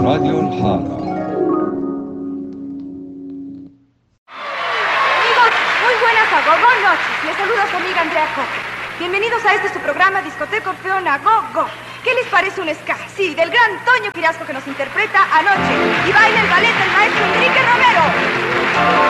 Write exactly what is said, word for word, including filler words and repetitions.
راديو الحارة. Amigos, muy buenas a Go Go noches. Les saluda su amiga Andrea Coque. Bienvenidos a este su programa Discoteca Orfeona Go Go. ¿Qué les parece un ska? Sí, del gran Toño Quirasco que nos interpreta Anoche. Y baila el ballet del maestro Enrique Romero.